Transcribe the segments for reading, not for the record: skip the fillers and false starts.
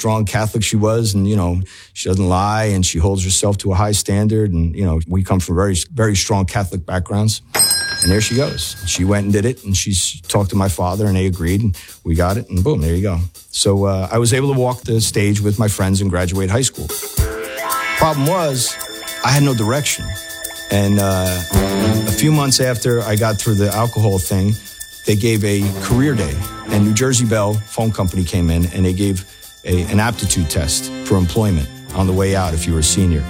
strong Catholic she was. And, she doesn't lie and she holds herself to a high standard. And, we come from very, very strong Catholic backgrounds. And there she goes. She went and did it, and she talked to my father, and they agreed, and we got it, and boom, there you go. So I was able to walk the stage with my friends and graduate high school. Problem was, I had no direction. And a few months after I got through the alcohol thing, they gave a career day, and New Jersey Bell Phone Company came in, and they gave an aptitude test for employment on the way out if you were a senior.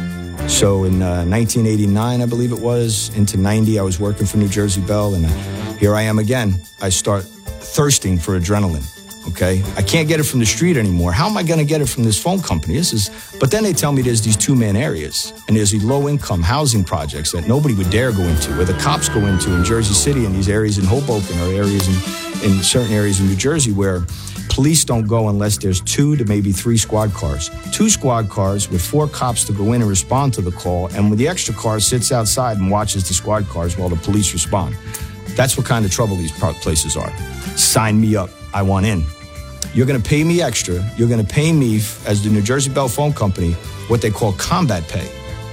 So in 1989, I believe it was, into 90, I was working for New Jersey Bell, and here I am again. I start thirsting for adrenaline, okay? I can't get it from the street anymore. How am I going to get it from this phone company? But then they tell me there's these two-man areas, and there's these low-income housing projects that nobody would dare go into, where the cops go into in Jersey City and these areas in Hoboken or areas in certain areas in New Jersey where police don't go unless there's 2 to maybe 3 squad cars. 2 squad cars with 4 cops to go in and respond to the call, and when the extra car sits outside and watches the squad cars while the police respond. That's what kind of trouble these places are. Sign me up. I want in. You're going to pay me extra. You're going to pay me, as the New Jersey Bell Phone Company, what they call combat pay.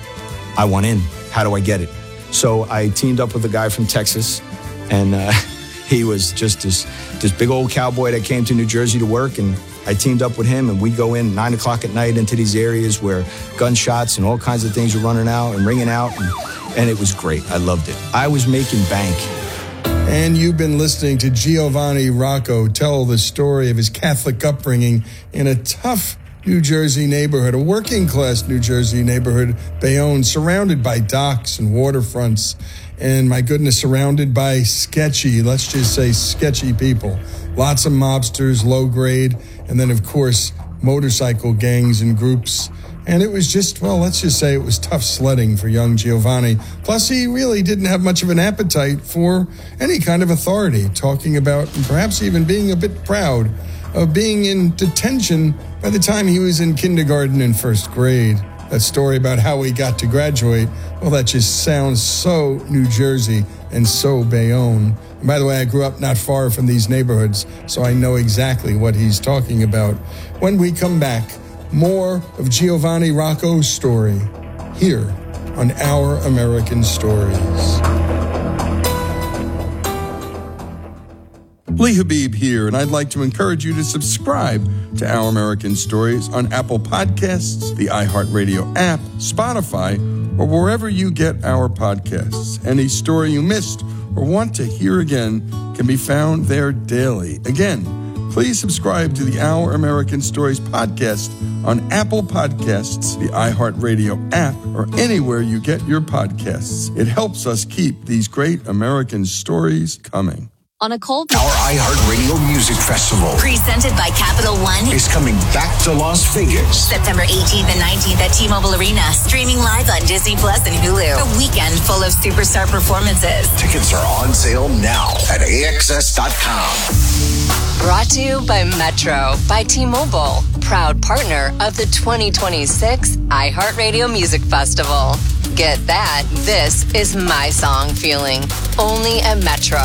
I want in. How do I get it? So I teamed up with a guy from Texas, and he was just this big old cowboy that came to New Jersey to work, and I teamed up with him, and we go in 9 o'clock at night into these areas where gunshots and all kinds of things are running out and ringing out, and it was great. I loved it. I was making bank. And you've been listening to Giovanni Rocco tell the story of his Catholic upbringing in a tough New Jersey neighborhood, a working-class New Jersey neighborhood, Bayonne, surrounded by docks and waterfronts. And my goodness, surrounded by sketchy, let's just say sketchy people. Lots of mobsters, low grade, and then, of course, motorcycle gangs and groups. And it was just, well, let's just say it was tough sledding for young Giovanni. Plus, he really didn't have much of an appetite for any kind of authority, talking about, and perhaps even being a bit proud of being in detention by the time he was in kindergarten and first grade. That story about how he got to graduate, well, that just sounds so New Jersey and so Bayonne. And by the way, I grew up not far from these neighborhoods, so I know exactly what he's talking about. When we come back, more of Giovanni Rocco's story here on Our American Stories. Lee Habib here, and I'd like to encourage you to subscribe to Our American Stories on Apple Podcasts, the iHeartRadio app, Spotify, or wherever you get our podcasts. Any story you missed or want to hear again can be found there daily. Again, please subscribe to the Our American Stories podcast on Apple Podcasts, the iHeartRadio app, or anywhere you get your podcasts. It helps us keep these great American stories coming. On a cold... Our iHeartRadio Music Festival, presented by Capital One, is coming back to Las Vegas. September 18th and 19th at T-Mobile Arena. Streaming live on Disney Plus and Hulu. A weekend full of superstar performances. Tickets are on sale now at AXS.com. Brought to you by Metro by T-Mobile, proud partner of the 2026 iHeartRadio Music Festival. Get that. This is my song feeling. Only at Metro.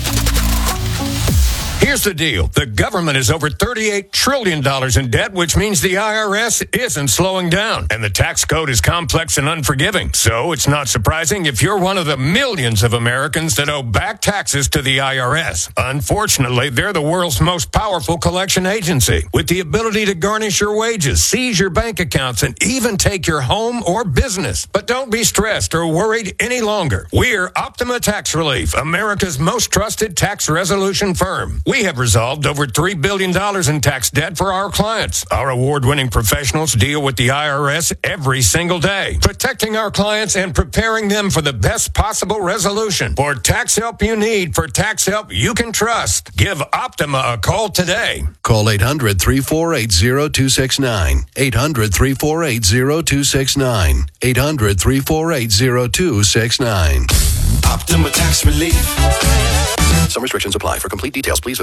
Here's the deal. The government is over $38 trillion in debt, which means the IRS isn't slowing down. And the tax code is complex and unforgiving. So it's not surprising if you're one of the millions of Americans that owe back taxes to the IRS. Unfortunately, they're the world's most powerful collection agency, with the ability to garnish your wages, seize your bank accounts, and even take your home or business. But don't be stressed or worried any longer. We're Optima Tax Relief, America's most trusted tax resolution firm. We have resolved over $3 billion in tax debt for our clients. Our award-winning professionals deal with the IRS every single day, protecting our clients and preparing them for the best possible resolution. For tax help you need, for tax help you can trust, give Optima a call today. Call 800-348-0269. 800-348-0269. 800-348-0269. Optima Tax Relief. Some restrictions apply. For complete details, please